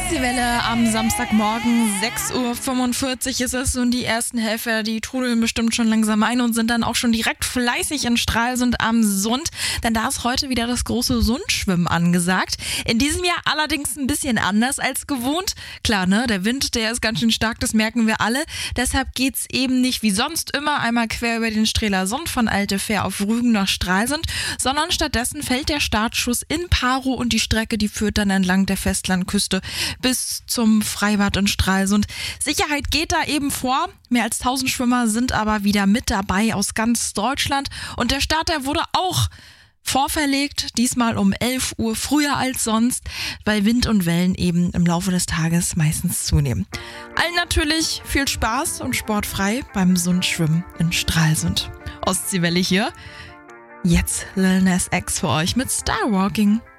Ostseewelle am Samstagmorgen, 6:45 Uhr ist es und die ersten Helfer, die trudeln bestimmt schon langsam ein und sind dann auch schon direkt fleißig in Stralsund am Sund, denn da ist heute wieder das große Sundschwimmen angesagt. In diesem Jahr allerdings ein bisschen anders als gewohnt. Klar, ne, der Wind, der ist ganz schön stark, das merken wir alle. Deshalb geht's eben nicht wie sonst immer einmal quer über den Streeler Sund von Altefähr auf Rügen nach Stralsund, sondern stattdessen fällt der Startschuss in Parow und die Strecke, die führt dann entlang der Festlandküste bis zum Freibad in Stralsund. Sicherheit geht da eben vor. Mehr als 1000 Schwimmer sind aber wieder mit dabei aus ganz Deutschland. Und der Start, der wurde auch vorverlegt, diesmal um 11 Uhr früher als sonst, weil Wind und Wellen eben im Laufe des Tages meistens zunehmen. Allen natürlich viel Spaß und sportfrei beim Sundschwimmen in Stralsund. Ostseewelle hier. Jetzt Lil Nas X für euch mit Starwalking.